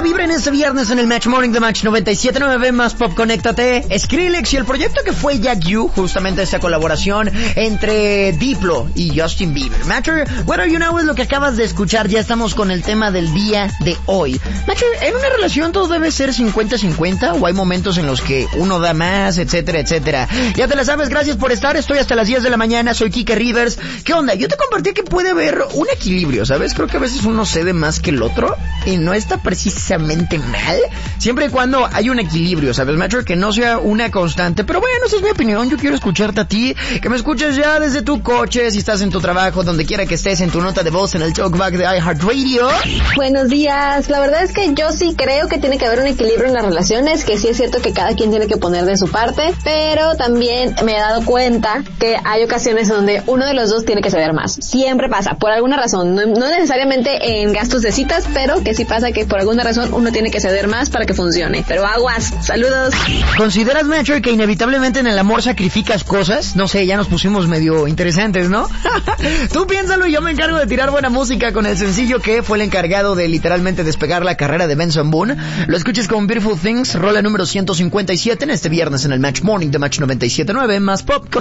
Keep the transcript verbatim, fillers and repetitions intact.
vibra en este viernes en el Match Morning de Match noventa y siete punto nueve más Pop, conéctate. Skrillex y el proyecto que fue Jack U, justamente esta colaboración entre Diplo y Justin Bieber. Matcher, what are you now es lo que acabas de escuchar. Ya estamos con el tema del día de hoy. Matcher, ¿en una relación todo debe ser cincuenta cincuenta o hay momentos en los que uno da más, etcétera, etcétera? Ya te la sabes, gracias por estar. Estoy hasta las diez de la mañana, soy Kike Rivers. ¿Qué onda? Yo te compartí que puede haber un equilibrio, ¿sabes? Creo que a veces uno cede más que el otro y no está precisamente mal, siempre y cuando hay un equilibrio, ¿sabes, Matcher? Que no sea una constante. Pero bueno, esa es mi opinión. Yo quiero escucharte a ti, que me escuches ya desde tu coche, si estás en tu trabajo, donde quiera que estés, en tu nota de voz, en el talkback de iHeartRadio. Buenos días. La verdad es que yo sí creo que tiene que haber un equilibrio en las relaciones, que sí es cierto que cada quien tiene que poner de su parte, pero también me he dado cuenta que hay ocasiones donde uno de los dos tiene que ceder más. Siempre pasa, por alguna razón, no, no necesariamente en gastos de citas, pero que sí pasa que por alguna razón uno tiene que ceder más para que funcione. Pero aguas, saludos. ¿Consideras, Matcher, que inevitablemente en el amor sacrificas cosas? No sé, ya nos pusimos medio interesantes, ¿no? Tú piénsalo y yo me encargo de tirar buena música con el sencillo que fue el encargado de literalmente despegar la carrera de Benson Boone. Lo escuches con Beautiful Things, rola número ciento cincuenta y siete en este viernes en el Match Morning de Match noventa y siete punto nueve más Pop.